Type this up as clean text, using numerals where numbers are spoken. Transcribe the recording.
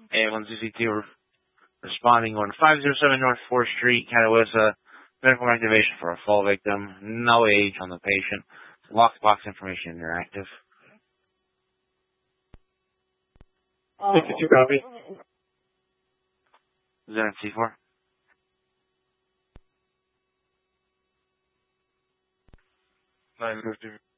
A162 responding on 507 North 4th Street, Catawissa. Medical activation for a fall victim. No age on the patient. Lockbox information interactive. 52 copy. Zen C4.